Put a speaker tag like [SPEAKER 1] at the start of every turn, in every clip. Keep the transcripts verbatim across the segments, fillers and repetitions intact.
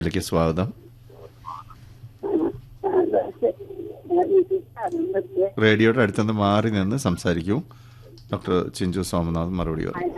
[SPEAKER 1] ഇതിലേക്ക് സ്വാഗതം. റേഡിയോയുടെ അടുത്തുനിന്ന് മാറി നിന്ന് സംസാരിക്കൂ. ഡോക്ടർ ചിഞ്ചു സോമനാഥ് മറുപടി പറയും.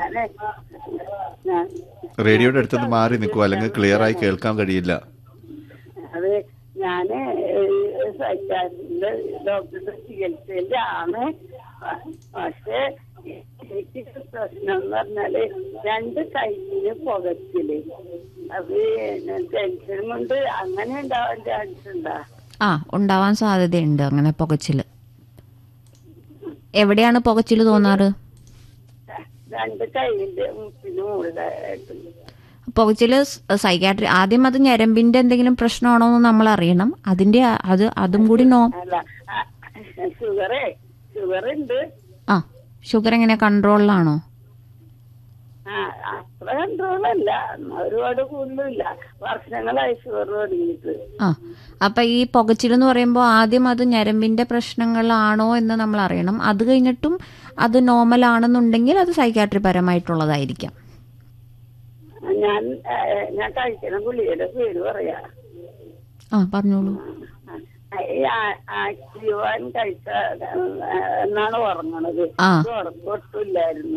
[SPEAKER 1] റേഡിയോയുടെ അടുത്തുനിന്ന് മാറി നിൽക്കൂ, അല്ലെങ്കിൽ ക്ലിയർ ആയി കേൾക്കാൻ കഴിയില്ല.
[SPEAKER 2] അതെ, ഞാന് സൈക്കാട്രിന്റെ ഡോക്ടറുടെ ചികിത്സയിലാണ്. പക്ഷെ എനിക്ക് പ്രശ്നം എന്ന് പറഞ്ഞാല് രണ്ട് കൈയിന് പുകച്ചില്, അത് ടെൻഷൻ കൊണ്ട് അങ്ങനെ ഉണ്ടാവാൻ ചാൻസ് ഉണ്ടാ?
[SPEAKER 3] ആ, ഉണ്ടാവാൻ സാധ്യതയുണ്ട് അങ്ങനെ പുകച്ചില്. എവിടെയാണ് പുകച്ചില് തോന്നാറ്?
[SPEAKER 2] രണ്ട് കൈയിന്റെ മുട്ടിന് മുകളിലായിട്ട്.
[SPEAKER 3] പുകച്ചില് സൈക്കാട്രി ആദ്യം അത് ഞരമ്പിന്റെ എന്തെങ്കിലും പ്രശ്നമാണോ എന്ന് നമ്മൾ അറിയണം. അതിന്റെ അത് അതും കൂടി നോ
[SPEAKER 2] അല്ല, ഷുഗറേ ഷുഗർ ഉണ്ട്.
[SPEAKER 3] ആ, ഷുഗർ എങ്ങനെ കൺട്രോളിലാണോ?
[SPEAKER 2] ആ, അത്ര കൺട്രോളല്ല, ഒരുപാട് കൂടുതലില്ല. വർഷങ്ങളായി ഷുഗർ തുടങ്ങിയിട്ട്.
[SPEAKER 3] ആ, അപ്പൊ ഈ പുകച്ചിലെന്ന് പറയുമ്പോൾ ആദ്യം അത് ഞരമ്പിന്റെ പ്രശ്നങ്ങളാണോ എന്ന് നമ്മൾ അറിയണം. അത് കഴിഞ്ഞിട്ടും അത് നോർമൽ ആണെന്നുണ്ടെങ്കിൽ അത് സൈക്കാട്രി പരമായിട്ടുള്ളതായിരിക്കാം.
[SPEAKER 2] ഞാൻ ഞാൻ കഴിക്കുന്ന ഗുളികയുടെ പേര് പറയാ.
[SPEAKER 3] ആ, പറഞ്ഞോളൂ.
[SPEAKER 2] ആക്റ്റീവാൻ കഴിച്ച എന്നാണ് ഉറങ്ങണത്. ഉറക്കൊട്ടില്ലായിരുന്നു.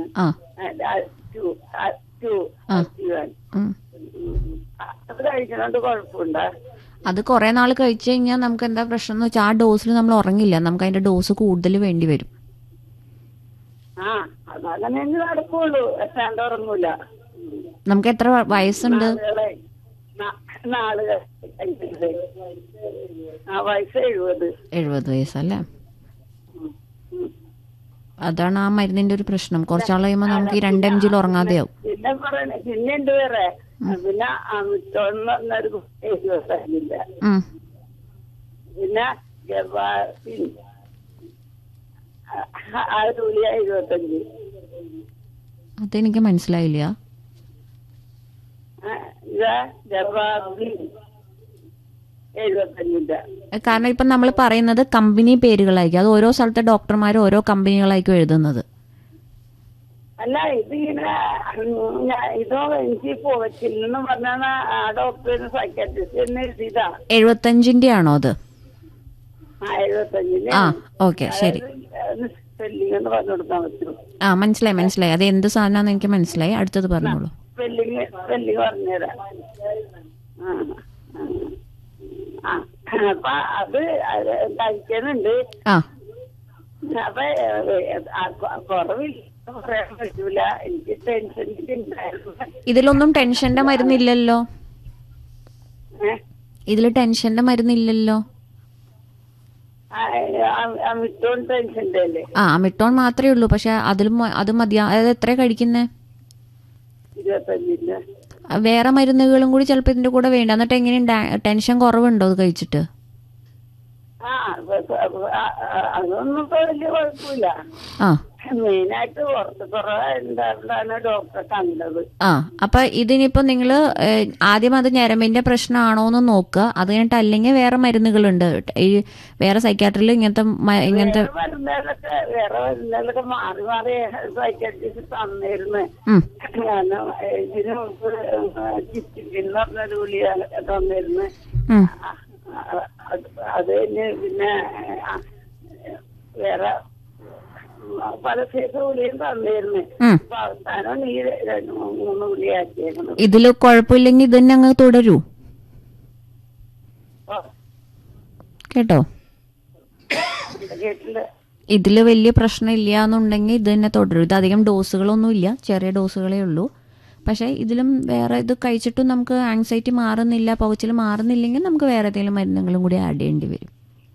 [SPEAKER 2] അത് കഴിക്കണോണ്ട് കുഴപ്പമുണ്ടോ?
[SPEAKER 3] അത് കുറെ നാൾ കഴിച്ചു കഴിഞ്ഞാൽ നമുക്ക് എന്താ പ്രശ്നം എന്ന് വെച്ചാൽ ആ ഡോസിൽ നമ്മൾ ഉറങ്ങില്ല, നമുക്ക് അതിന്റെ ഡോസ് കൂടുതൽ വേണ്ടി വരും.
[SPEAKER 2] ആ, അതങ്ങനെ നടക്കുള്ളൂ, എത്താണ്ട് ഉറങ്ങൂല.
[SPEAKER 3] നമുക്ക് എത്ര വയസ്സുണ്ട്?
[SPEAKER 2] വയസ്സ് എഴുപത്.
[SPEAKER 3] എഴുപത് വയസ്സല്ലേ? അതാണ് ആ മരുന്നിന്റെ ഒരു പ്രശ്നം. കുറച്ചാൾ കഴിയുമ്പോൾ നമുക്ക് ഈ രണ്ട് എം ജിയിൽ ഉറങ്ങാതെയാവും.
[SPEAKER 2] പിന്നെ പറയണ പിന്നെ ഉണ്ട് വേറെ, പിന്നെ അമിറ്റോൺ പറഞ്ഞൊരു എഴുപത്തഞ്ചില്ല, പിന്നെ ഗർഭാസിൻ ആ ഗുളിക എഴുപത്തഞ്ച്.
[SPEAKER 3] അതെനിക്ക് മനസ്സിലായില്ല. കാരണം ഇപ്പൊ നമ്മൾ പറയുന്നത് കമ്പനി പേരുകളായിരിക്കും, അത് ഓരോ സ്ഥലത്തെ ഡോക്ടർമാരും ഓരോ കമ്പനികളായിരിക്കും എഴുതുന്നത്.
[SPEAKER 2] അല്ല, ഇതിങ്ങനെ ഇതോ എനിക്ക് പോകച്ചില്ലെന്ന് പറഞ്ഞാണ് ആ ഡോക്ടറിന് സൈക്കാട്രിസ്റ്റ് എന്ന് എഴുതിയതാ.
[SPEAKER 3] എഴുപത്തഞ്ചിന്റെ ആണോ അത്?
[SPEAKER 2] ആ, എഴുപത്തഞ്ചിന്റെ.
[SPEAKER 3] ആ, ഓക്കെ, ശരി.
[SPEAKER 2] സ്പെല്ലിംഗ് എന്ന് പറഞ്ഞു കൊടുക്കാൻ പറ്റും.
[SPEAKER 3] ആ, മനസ്സിലായി മനസ്സിലായി. അത് എന്ത് സാധനമാണെന്ന് എനിക്ക് മനസ്സിലായി. അടുത്തത് പറഞ്ഞോളൂ.
[SPEAKER 2] സ്പെല്ലിംഗ് സ്പെല്ലിംഗ് പറഞ്ഞുതരാം. ആ, അപ്പൊ അത് കഴിക്കുന്നുണ്ട്.
[SPEAKER 3] ആ,
[SPEAKER 2] അപ്പൊ കുറവില്ല, പറയാൻ പറ്റൂല. എനിക്ക് ടെൻഷൻ ഉണ്ടായിരുന്നു.
[SPEAKER 3] ഇതിലൊന്നും ടെൻഷന്റെ മരുന്നില്ലല്ലോ. ഇതില് ടെൻഷന്റെ മരുന്നില്ലല്ലോ.
[SPEAKER 2] അമിറ്റോൺ ടെൻഷന്റെ അല്ലേ?
[SPEAKER 3] ആ, അമിറ്റോൺ മാത്രമേ ഉള്ളൂ. പക്ഷെ അതിലും അത് മതിയാ. അതായത് എത്ര കഴിക്കുന്നേ?
[SPEAKER 2] ഇരുപത്തഞ്ചിന്റെ.
[SPEAKER 3] വേറെ മരുന്നുകളും കൂടി ചിലപ്പോ ഇതിന്റെ കൂടെ വേണ്ട. എന്നിട്ട് എങ്ങനെയുണ്ട്, ടെൻഷൻ കുറവുണ്ടോ അത് കഴിച്ചിട്ട്?
[SPEAKER 2] ആ, അതൊന്നും ഇപ്പൊ വലിയ കുഴപ്പമില്ല.
[SPEAKER 3] ആ,
[SPEAKER 2] മെയിനായിട്ട് പുറത്ത് കുറവാണ് ഡോക്ടറെ കണ്ടത്.
[SPEAKER 3] ആ, അപ്പൊ ഇതിനിപ്പോ നിങ്ങള് ആദ്യം അത് ഞരമ്പിന്റെ പ്രശ്നമാണോന്ന് നോക്കുക. അത് കഴിഞ്ഞിട്ട് അല്ലെങ്കിൽ വേറെ മരുന്നുകളുണ്ട്. ഈ വേറെ സൈക്കാട്രിയിൽ ഇങ്ങനത്തെ ഇങ്ങനത്തെ
[SPEAKER 2] മരുന്നുകളൊക്കെ വേറെ മരുന്നുകളൊക്കെ മാറി മാറി സൈക്കാട്രിസ്റ്റ് തന്നിരുന്നു. കാരണം ഇതിന് മുമ്പ് ചിറ്റിൻ പറഞ്ഞൊരു ഗുളിക തന്നിരുന്നു. അത് കഴിഞ്ഞ് പിന്നെ വേറെ പല സൈസ് ഗുളിയും തന്നിരുന്നു. അപ്പൊ അവസാനം ഈ രണ്ട് മൂന്ന് ഗുളിയാക്കിയേക്കുന്നത്.
[SPEAKER 3] ഇതില് കുഴപ്പമില്ലെങ്കിൽ ഇത് തന്നെ അങ്ങ് തുടരൂ കേട്ടോ.
[SPEAKER 2] കേട്ടില്ല.
[SPEAKER 3] ഇതില് വലിയ പ്രശ്നം ഇല്ല എന്നുണ്ടെങ്കിൽ ഇത് തന്നെ തുടരും. ഇത് അധികം ഡോസുകളൊന്നും ഇല്ല, ചെറിയ ഡോസുകളേ ഉള്ളൂ. പക്ഷേ ഇതിലും വേറെ ഇത് കഴിച്ചിട്ടും നമുക്ക് ആങ്സൈറ്റി മാറുന്നില്ല, പുകച്ചിൽ മാറുന്നില്ലെങ്കിൽ നമുക്ക് വേറെ ഏതെങ്കിലും മരുന്നുകളും കൂടി ആഡ് ചെയ്യേണ്ടി വരും.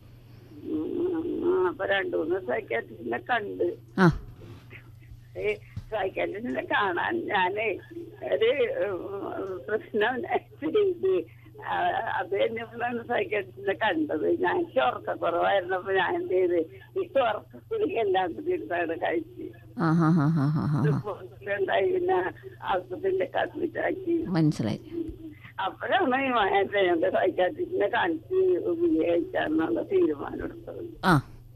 [SPEAKER 2] അപ്പൊ രണ്ടു മൂന്ന് സൈക്കാട്രിസ്റ്റിനെ കണ്ട്.
[SPEAKER 3] ആ,
[SPEAKER 2] സൈക്കാട്രിസ്റ്റിനെ കാണാൻ ഞാനേ ഒരു പ്രശ്നം ചെയ്ത് അത് തന്നെയാണ് സൈക്കാട്രിസ്റ്റിനെ കണ്ടത്. ഞാൻ ഉറക്കക്കുറവായിരുന്നപ്പോ ഞാൻ എന്ത് ചെയ്ത് ഈ ഉറക്കക്കുറിക്ക് എല്ലാം കൂടി എടുത്താണ് കഴിച്ച് ഉണ്ടായി. പിന്നെ ആസ്പത്രിയിലെ അഡ്മിറ്റ് ആക്കി.
[SPEAKER 3] മനസ്സിലായി.
[SPEAKER 2] അപ്പോഴാണ് ഞങ്ങളുടെ സൈക്കാട്രിസ്റ്റിനെ കാണിച്ച് ഉപയോഗിക്കാന്നുള്ള തീരുമാനം എടുത്തത്.
[SPEAKER 3] ആ,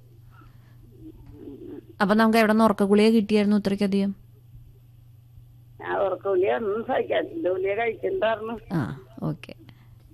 [SPEAKER 3] അപ്പൊ നമുക്ക് എവിടെ നിന്ന് ഉറക്ക ഗുളിക കിട്ടിയായിരുന്നു ഇത്രയ്ക്കധികം?
[SPEAKER 2] ഞാൻ ഉറക്ക ഗുളിക ഒന്നും സൈക്കാട്രിസ്റ്റിന്റെ ഗുളിക കഴിക്കണ്ടായിരുന്നു.
[SPEAKER 3] ആ, ഓക്കെ.